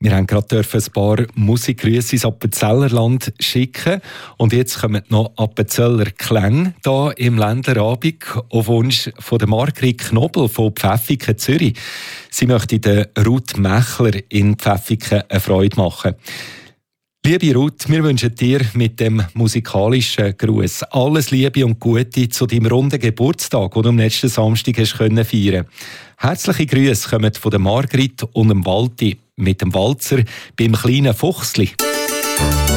Wir haben gerade ein paar Musikgrüße ins Appenzellerland schicken. Und jetzt kommen noch Appenzeller Klänge hier im Ländlerabend auf Wunsch von der Margrit Knobel von Pfäffiken, Zürich. Sie möchte der Ruth Mechler in Pfäffiken eine Freude machen. Liebe Ruth, wir wünschen dir mit dem musikalischen Gruß alles Liebe und Gute zu deinem runden Geburtstag, den du am letzten Samstag hast feiern können. Herzliche Grüße kommen von der Margrit und dem Walti mit dem Walzer beim kleinen Fuchsli.